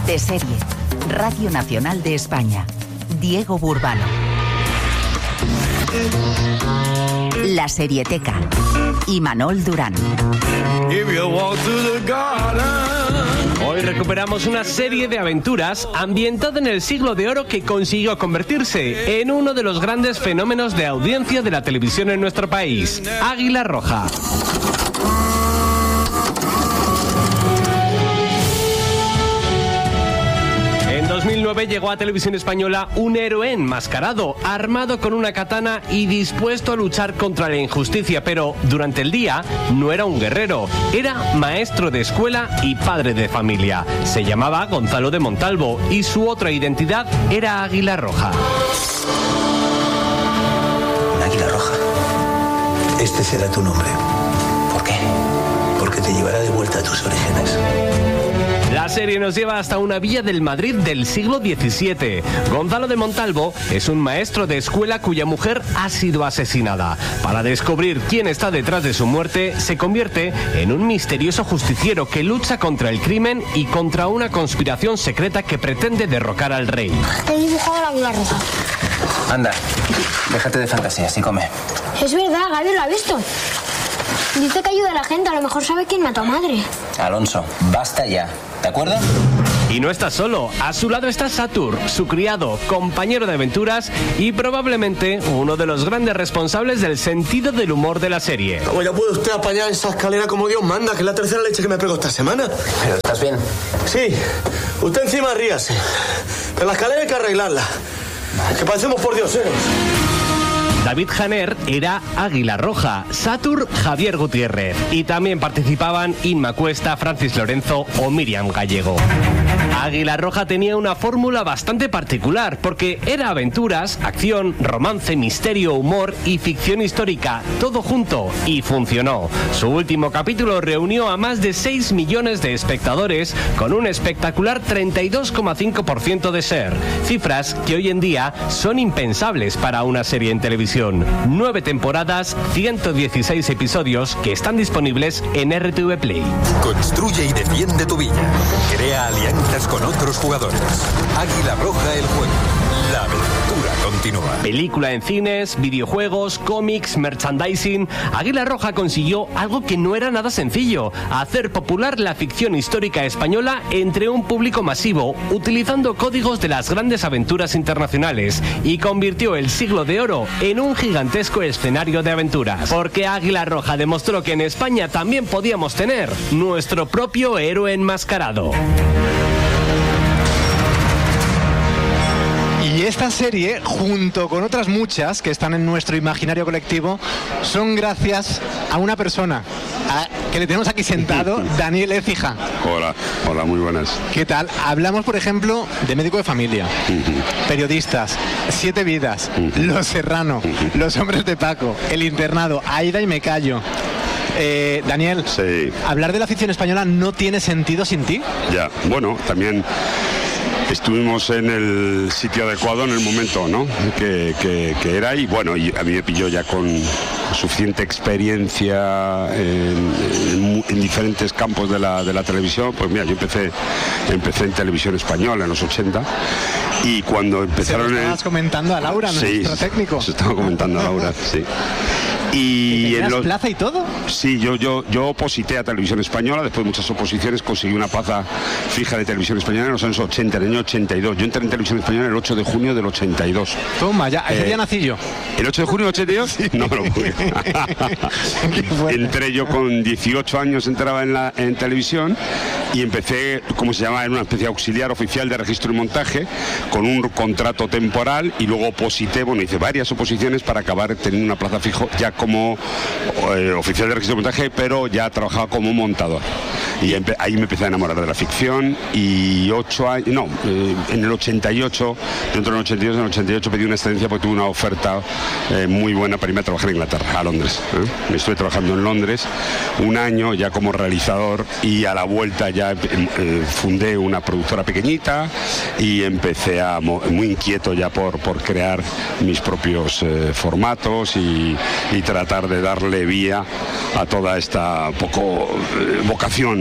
De serie, Radio Nacional de España. Diego Burbano. La Serieteca. Imanol Durán. Hoy recuperamos una serie de aventuras ambientada en el siglo de oro que consiguió convertirse en uno de los grandes fenómenos de audiencia de la televisión en nuestro país, Águila Roja. En 2009 llegó a Televisión Española un héroe enmascarado, armado con una katana y dispuesto a luchar contra la injusticia, pero durante el día no era un guerrero, era maestro de escuela y padre de familia. Se llamaba Gonzalo de Montalvo y su otra identidad era Águila Roja. Un águila roja. Este será tu nombre. ¿Por qué? Porque te llevará de vuelta a tus orígenes. La serie nos lleva hasta una villa del Madrid del siglo XVII. Gonzalo de Montalvo es un maestro de escuela cuya mujer ha sido asesinada. Para descubrir quién está detrás de su muerte, se convierte en un misterioso justiciero que lucha contra el crimen y contra una conspiración secreta que pretende derrocar al rey. He dibujado la águila roja. Anda, déjate de fantasías y come. Es verdad, Gaby lo ha visto. Dice que ayuda a la gente, a lo mejor sabe quién mató a madre. Alonso, basta ya. ¿De acuerdo? Y no está solo, a su lado está Satur, su criado, compañero de aventuras y probablemente uno de los grandes responsables del sentido del humor de la serie. ¿Cómo ya puede usted apañar esa escalera como Dios manda, que es la tercera leche que me pego esta semana? ¿Pero estás bien? Sí, usted encima ríase. Pero la escalera hay que arreglarla. Que parecemos por dioseros. David Janer era Águila Roja, Satur Javier Gutiérrez y también participaban Inma Cuesta, Francis Lorenzo o Miriam Gallego. Águila Roja tenía una fórmula bastante particular porque era aventuras, acción, romance, misterio, humor y ficción histórica, todo junto, y funcionó. Su último capítulo reunió a más de 6 millones de espectadores con un espectacular 32,5% de share, cifras que hoy en día son impensables para una serie en televisión. 9 temporadas, 116 episodios que están disponibles en RTV Play. Construye y defiende tu villa. Crea alianzas con otros jugadores. Águila Roja, el juego. La aventura continúa. Película en cines, videojuegos, cómics, merchandising. Águila Roja consiguió algo que no era nada sencillo: hacer popular la ficción histórica española entre un público masivo, utilizando códigos de las grandes aventuras internacionales, y convirtió el siglo de oro en un gigantesco escenario de aventuras. Porque Águila Roja demostró que en España también podíamos tener nuestro propio héroe enmascarado. Y esta serie, junto con otras muchas que están en nuestro imaginario colectivo, son gracias a una persona que le tenemos aquí sentado, Daniel Écija. Hola, muy buenas. ¿Qué tal? Hablamos, por ejemplo, de Médico de Familia, Periodistas, 7 vidas, Los Serrano, Los Hombres de Paco, El Internado, Aida y Me Callo. Daniel, sí. ¿Hablar de la ficción española no tiene sentido sin ti? Ya, bueno, también estuvimos en el sitio adecuado en el momento, ¿no? que era, y bueno, y a mí me pilló ya con suficiente experiencia en diferentes campos de la televisión. Pues mira, yo empecé en televisión española en los 80, y cuando empezaron... Se lo estabas comentando a Laura, nuestro técnico. Se estaba comentando a Laura, sí. ¿Y tenías plaza y todo? Sí, yo oposité a Televisión Española. Después de muchas oposiciones conseguí una plaza fija de Televisión Española en los años 80, en el año 82. Yo entré en Televisión Española el 8 de junio del 82. Toma, ya, ese día nací yo. ¿El 8 de junio del 82? Sí. No me lo pude. Entré yo con 18 años, entraba en televisión, y empecé, como se llama, en una especie de auxiliar oficial de registro y montaje, con un contrato temporal, y luego oposité, bueno, hice varias oposiciones para acabar teniendo una plaza fijo ya como oficial de registro y montaje, pero ya trabajaba como montador. Y ahí me empecé a enamorar de la ficción, y 8 años, no, en el 88, dentro del 82, en el 88 pedí una excedencia porque tuve una oferta muy buena para irme a trabajar en Inglaterra, a Londres. Me estuve trabajando en Londres un año ya como realizador, y a la vuelta ya fundé una productora pequeñita y empecé muy inquieto ya por crear mis propios formatos y tratar de darle vía a toda esta vocación,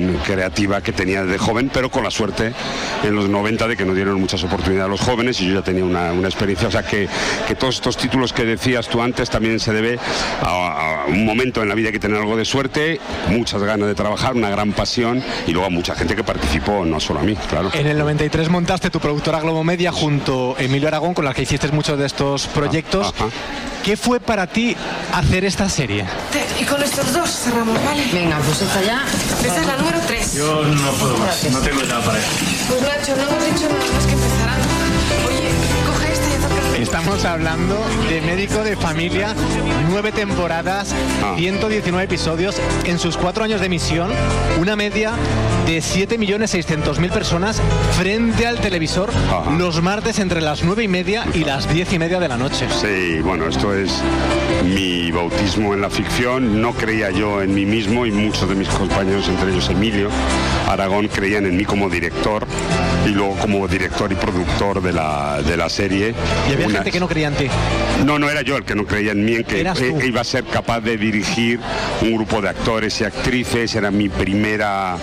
vocación creativa que tenía desde joven, pero con la suerte en los 90 de que nos dieron muchas oportunidades a los jóvenes y yo ya tenía una experiencia. O sea que todos estos títulos que decías tú antes también se debe a un momento en la vida que tener algo de suerte, muchas ganas de trabajar, una gran pasión y luego a mucha gente que participó, no solo a mí, claro. En el 93 montaste tu productora Globomedia junto a Emilio Aragón, con la que hiciste muchos de estos proyectos. ¿Qué fue para ti hacer esta serie? Y con estos dos cerramos, ¿vale? Venga, pues esta ya. Esta es la número 3. Yo no puedo más, no tengo edad para eso. Pues Nacho, no hemos dicho nada más que empezarán. Oye, coge esta y toca. Estamos hablando de Médico de Familia, 9 temporadas, 119 episodios, en sus 4 años de emisión, una media de 7.600.000 personas frente al televisor los martes entre las 9:30 y las 10:30 de la noche. Sí, bueno, esto es mi bautismo en la ficción. No creía yo en mí mismo y muchos de mis compañeros, entre ellos Emilio Aragón, creían en mí como director y luego como director y productor de la serie. ¿Y había gente que no creía en ti? No era yo el que no creía en mí, en que iba a ser capaz de dirigir un grupo de actores y actrices. Era mi primera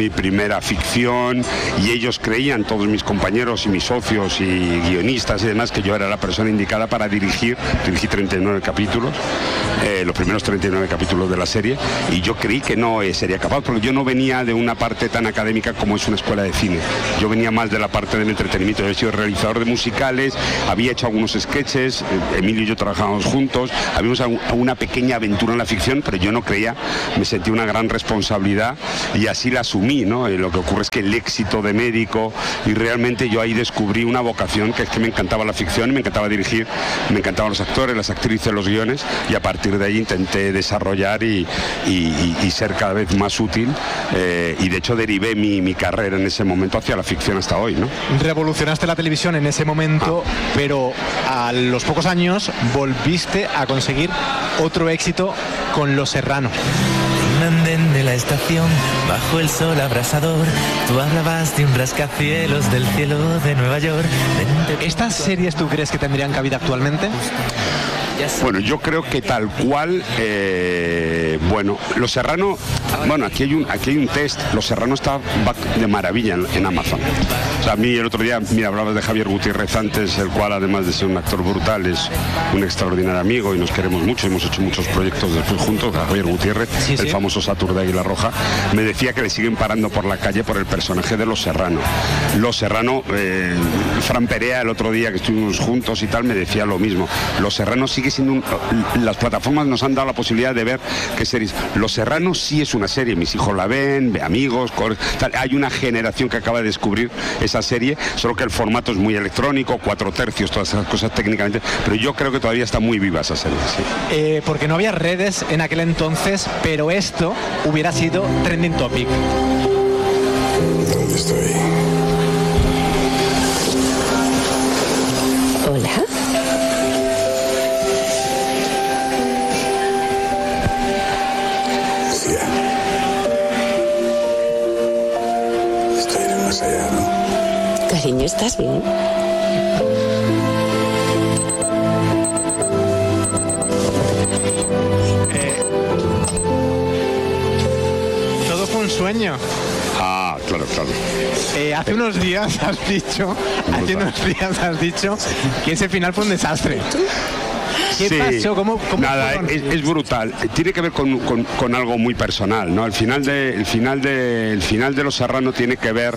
ficción y ellos creían, todos mis compañeros y mis socios y guionistas y demás, que yo era la persona indicada para dirigí 39 capítulos, los primeros 39 capítulos de la serie, y yo creí que no sería capaz, porque yo no venía de una parte tan académica como es una escuela de cine. Yo venía más de la parte del entretenimiento. Yo he sido realizador de musicales, había hecho algunos sketches, Emilio y yo trabajábamos juntos, habíamos una pequeña aventura en la ficción, pero yo no creía, me sentí una gran responsabilidad y así la asumí, ¿no? Lo que ocurre es que el éxito de Médico, y realmente yo ahí descubrí una vocación, que es que me encantaba la ficción, me encantaba dirigir, me encantaban los actores, las actrices, los guiones, y a partir de ahí intenté desarrollar y ser cada vez más útil, y de hecho derivé mi carrera en ese momento hacia la ficción hasta hoy, ¿no? Revolucionaste la televisión en ese momento, pero a los pocos años volviste a conseguir otro éxito con Los Serrano. Un andén de la estación, bajo el sol abrasador, tú hablabas de un rascacielos del cielo de Nueva York. ¿Estas series tú crees que tendrían cabida actualmente? Bueno, yo creo que tal cual, bueno, Los Serrano, bueno, aquí hay un test. Los Serrano está de maravilla en Amazon. O sea, a mí el otro día, mira, hablabas de Javier Gutiérrez antes, el cual además de ser un actor brutal es un extraordinario amigo y nos queremos mucho, hemos hecho muchos proyectos después juntos. Javier Gutiérrez, el famoso Satur de Águila Roja, me decía que le siguen parando por la calle por el personaje de Los Serrano. Los Serrano, Fran Perea el otro día que estuvimos juntos y tal, me decía lo mismo. Los Serrano sigue siendo las plataformas nos han dado la posibilidad de ver qué series. Los Serrano sí es una serie, mis hijos la ven, amigos, tal. Hay una generación que acaba de descubrir esa serie, solo que el formato es muy electrónico, 4/3, todas esas cosas técnicamente, pero yo creo que todavía está muy viva esa serie, sí. Porque no había redes en aquel entonces, pero esto hubiera sido trending topic. ¿Dónde estoy? Hola. Estoy en el más allá, ¿no? Cariño, ¿estás bien? Todo fue un sueño. Claro. Hace unos días has dicho que ese final fue un desastre. ¿Qué pasó? ¿Cómo nada, es brutal. Tiene que ver con algo muy personal, ¿no? El final de Los Serrano tiene que ver.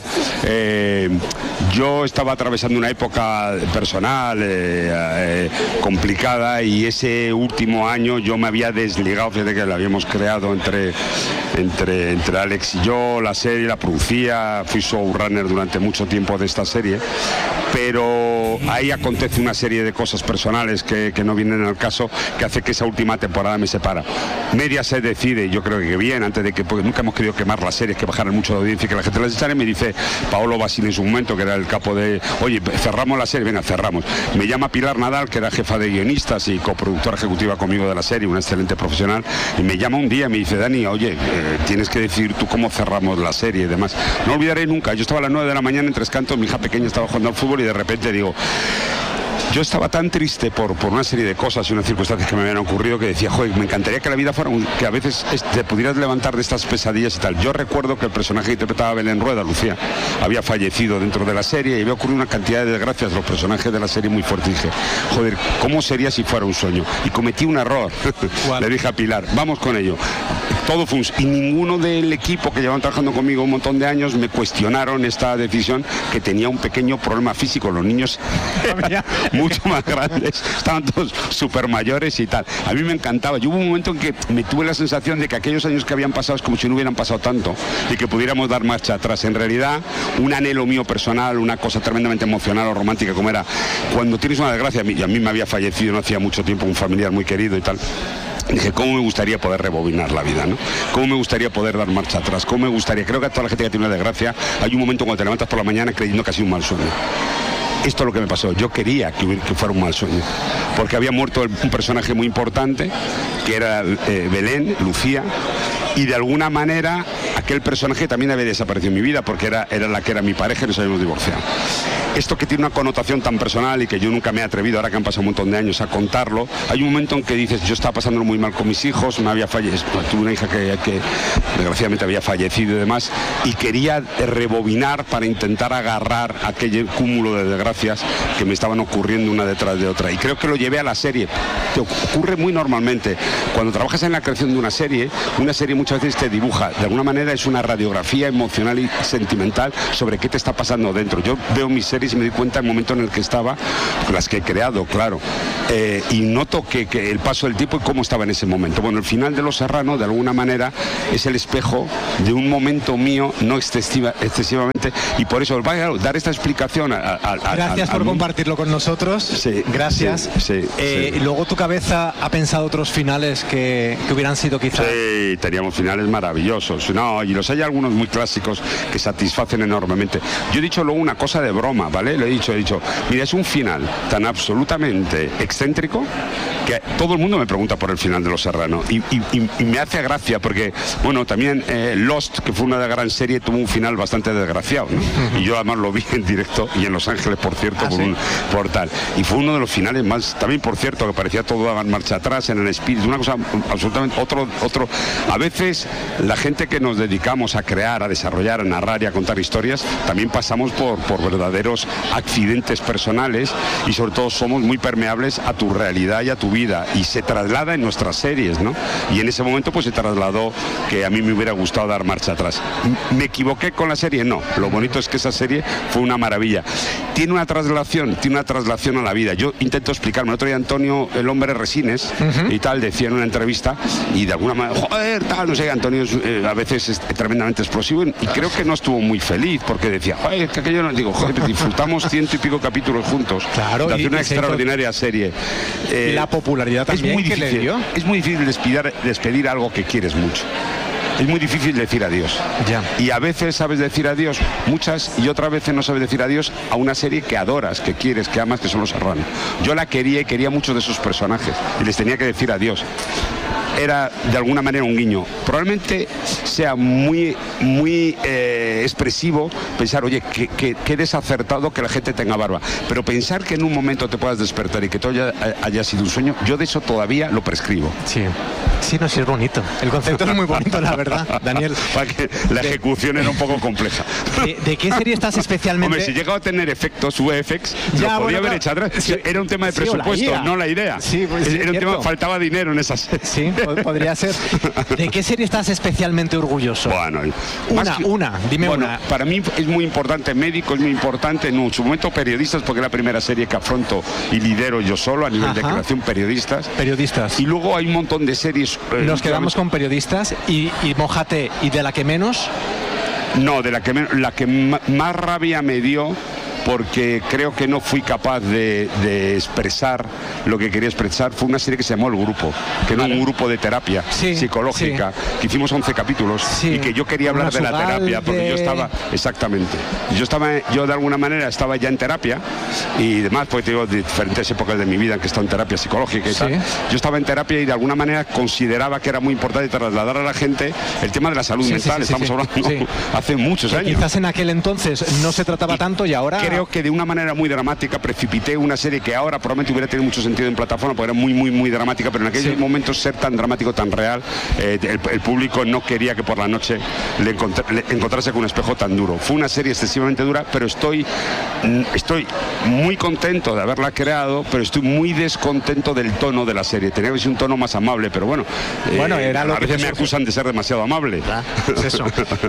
Yo estaba atravesando una época personal complicada y ese último año yo me había desligado, fíjate que la habíamos creado entre Alex y yo, la serie la producía, fui showrunner durante mucho tiempo de esta serie, pero ahí acontece una serie de cosas personales que no vienen al caso, que hace que esa última temporada me separa. Mediaset decide, yo creo que bien, antes de que, porque nunca hemos querido quemar las series, que bajaran mucho de audiencia y que la gente las echara, y me dice Paolo Basile en su momento, que era el capo de, oye, cerramos la serie, venga, cerramos. Me llama Pilar Nadal, que era jefa de guionistas y coproductora ejecutiva conmigo de la serie, una excelente profesional, y me llama un día y me dice, Dani, oye, tienes que decir tú cómo cerramos la serie y demás. No olvidaré nunca, yo estaba a las 9 de la mañana en Tres Cantos, mi hija pequeña estaba jugando al fútbol y de repente digo, yo estaba tan triste por una serie de cosas y unas circunstancias que me habían ocurrido que decía, joder, me encantaría que la vida fuera que a veces te pudieras levantar de estas pesadillas y tal. Yo recuerdo que el personaje que interpretaba Belén Rueda, Lucía, había fallecido dentro de la serie y había ocurrido una cantidad de desgracias de los personajes de la serie muy fuerte. Y dije, joder, ¿cómo sería si fuera un sueño? Y cometí un error. Le dije a Pilar, vamos con ello. Todo fue y ninguno del equipo que llevaban trabajando conmigo un montón de años me cuestionaron esta decisión, que tenía un pequeño problema físico. Los niños mucho más grandes, estaban todos súper mayores y tal. A mí me encantaba. Yo hubo un momento en que me tuve la sensación de que aquellos años que habían pasado es como si no hubieran pasado tanto y que pudiéramos dar marcha atrás. En realidad, un anhelo mío personal, una cosa tremendamente emocional o romántica como era cuando tienes una desgracia, y a mí me había fallecido no hacía mucho tiempo un familiar muy querido y tal. Dije, ¿cómo me gustaría poder rebobinar la vida, ¿no? ¿Cómo me gustaría poder dar marcha atrás? ¿Cómo me gustaría? Creo que a toda la gente que tiene una desgracia hay un momento cuando te levantas por la mañana creyendo que ha sido un mal sueño. Esto es lo que me pasó. Yo quería que fuera un mal sueño, porque había muerto un personaje muy importante, que era Belén, Lucía, y de alguna manera aquel personaje también había desaparecido en mi vida, porque era la que era mi pareja y nos habíamos divorciado. Esto que tiene una connotación tan personal y que yo nunca me he atrevido, ahora que han pasado un montón de años, a contarlo, hay un momento en que dices, yo estaba pasándolo muy mal con mis hijos, me había fallecido, tuve una hija que desgraciadamente había fallecido y demás, y quería rebobinar para intentar agarrar aquel cúmulo de desgracias que me estaban ocurriendo una detrás de otra. Y creo que lo llevé a la serie. Te ocurre muy normalmente. Cuando trabajas en la creación de una serie muchas veces te dibuja, de alguna manera es una radiografía emocional y sentimental sobre qué te está pasando dentro. Yo veo mis series y me di cuenta del momento en el que estaba, las que he creado, claro, y noto que el paso del tiempo y cómo estaba en ese momento. Bueno, el final de Los Serrano, de alguna manera, es el espejo de un momento mío, no excesivamente, y por eso voy a dar esta explicación gracias por compartirlo con nosotros. Sí, gracias. Sí. Y luego tu cabeza ha pensado otros finales que hubieran sido quizás... Sí, teníamos finales maravillosos. No, y los hay algunos muy clásicos que satisfacen enormemente. Yo he dicho luego una cosa de broma, ¿vale? He dicho, mira, es un final tan absolutamente excéntrico que todo el mundo me pregunta por el final de Los Serrano y me hace gracia porque, bueno, también Lost, que fue una de gran serie, tuvo un final bastante desgraciado, ¿no? Y yo además lo vi en directo y en Los Ángeles, por cierto, por tal. Y fue uno de los finales más, también por cierto, que parecía todo a marcha atrás en el espíritu, una cosa absolutamente otro. A veces la gente que nos dedicamos a crear, a desarrollar, a narrar y a contar historias, también pasamos por verdaderos accidentes personales y sobre todo somos muy permeables a tu realidad y a tu vida, y se traslada en nuestras series, ¿no? Y en ese momento pues se trasladó que a mí me hubiera gustado dar marcha atrás. ¿Me equivoqué con la serie? No. Lo bonito es que esa serie fue una maravilla. Tiene una traslación a la vida. Yo intento explicarme. El otro día Antonio, el hombre Resines, y tal, decía en una entrevista, y de alguna manera, joder, tal, no sé, Antonio a veces es tremendamente explosivo, y creo que no estuvo muy feliz, porque decía, joder, que aquello no, digo, joder, disfrutamos 100 y pico capítulos juntos. Claro, de hacer una extraordinaria serie. Y la popularidad también es muy difícil, que le dio. Es muy difícil despedir algo que quieres mucho. Es muy difícil decir adiós. Ya. Y a veces sabes decir adiós, muchas, y otras veces no sabes decir adiós a una serie que adoras, que quieres, que amas, que son Los Serrano. Yo la quería y quería muchos de esos personajes y les tenía que decir adiós. Era de alguna manera un guiño. Probablemente sea muy expresivo pensar, oye, que desacertado que la gente tenga barba, pero pensar que en un momento te puedas despertar y que todo haya sido un sueño, yo de eso todavía lo prescribo. Sí, no, sí es bonito. El concepto es muy bonito, la verdad, Daniel. Para que la ejecución era un poco compleja. ¿De qué serie estás especialmente? Hombre, si llegaba a tener efectos, VFX, lo podía haber hecho atrás. Sí, era un tema de presupuesto, no la idea. Sí, pues sí, era un tema, faltaba dinero en esa serie. Sí, podría ser. ¿De qué serie estás especialmente orgulloso? Bueno, dime una. Para mí es muy importante, médico es muy importante, en su momento periodistas, porque es la primera serie que afronto y lidero yo solo a nivel de creación, periodistas. Y luego hay un montón de series. Nos quedamos con periodistas y mójate, ¿y de la que menos? No, de la que más rabia me dio, porque creo que no fui capaz de expresar lo que quería expresar, fue una serie que se llamó El Grupo, que era un grupo de terapia psicológica, que hicimos 11 capítulos y que yo quería hablar de la terapia, porque yo estaba, exactamente, yo de alguna manera estaba ya en terapia y demás, porque tengo diferentes épocas de mi vida en que he estado en terapia psicológica y tal. Yo estaba en terapia y de alguna manera consideraba que era muy importante trasladar a la gente el tema de la salud mental, estamos hablando hace muchos años. Quizás en aquel entonces no se trataba tanto y ahora... creo que de una manera muy dramática precipité una serie que ahora probablemente hubiera tenido mucho sentido en plataforma, porque era muy dramática, pero en aquellos momentos ser tan dramático, tan real, el público no quería que por la noche le encontrase con un espejo tan duro. Fue una serie excesivamente dura, pero estoy muy contento de haberla creado, pero estoy muy descontento del tono de la serie. Tenía que ser un tono más amable, pero bueno, era lo a veces que me acusan de ser demasiado amable. Pues eso.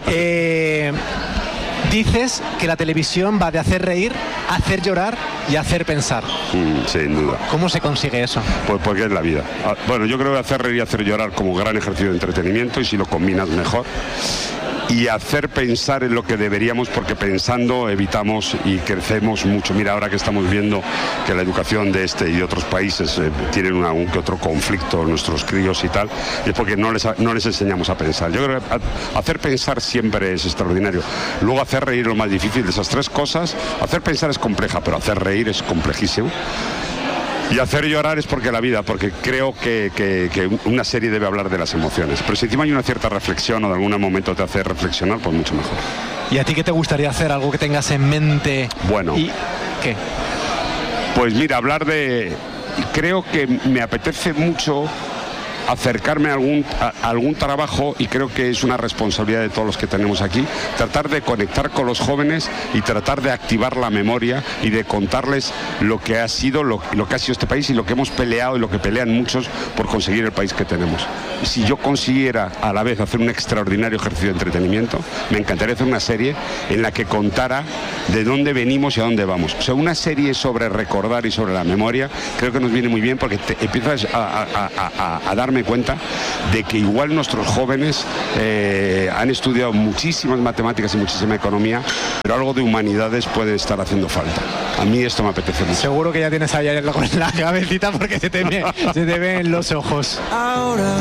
Dices que la televisión va de hacer reír, hacer llorar y hacer pensar. Sin duda. ¿Cómo se consigue eso? Pues porque es la vida. Bueno, yo creo que hacer reír y hacer llorar como gran ejercicio de entretenimiento, y si lo combinas mejor. Y hacer pensar en lo que deberíamos, porque pensando evitamos y crecemos mucho. Mira, ahora que estamos viendo que la educación de este y de otros países tienen un que otro conflicto, nuestros críos y tal, y es porque no les enseñamos a pensar. Yo creo que hacer pensar siempre es extraordinario. Luego hacer reír es lo más difícil de esas tres cosas. Hacer pensar es compleja, pero hacer reír es complejísimo. Y hacer llorar es porque creo que una serie debe hablar de las emociones. Pero si encima hay una cierta reflexión o de algún momento te hace reflexionar, pues mucho mejor. ¿Y a ti qué te gustaría hacer? ¿Algo que tengas en mente? Bueno. ¿Y qué? Pues mira, creo que me apetece mucho acercarme a algún trabajo, y creo que es una responsabilidad de todos los que tenemos aquí, tratar de conectar con los jóvenes y tratar de activar la memoria y de contarles lo que ha sido este país y lo que hemos peleado y lo que pelean muchos por conseguir el país que tenemos. Si yo consiguiera a la vez hacer un extraordinario ejercicio de entretenimiento, me encantaría hacer una serie en la que contara de dónde venimos y a dónde vamos. O sea, una serie sobre recordar y sobre la memoria creo que nos viene muy bien, porque empiezas a darme cuenta de que igual nuestros jóvenes han estudiado muchísimas matemáticas y muchísima economía, pero algo de humanidades puede estar haciendo falta. A mí esto me apetece mucho. Seguro que ya tienes ahí algo en la cabecita, porque se te ven los ojos. Ahora